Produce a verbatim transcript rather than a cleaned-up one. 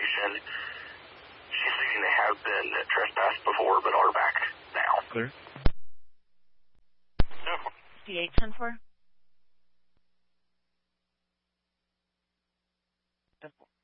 location. She's stating they have been trespassed before, but are back now. Clear. D eight ten four.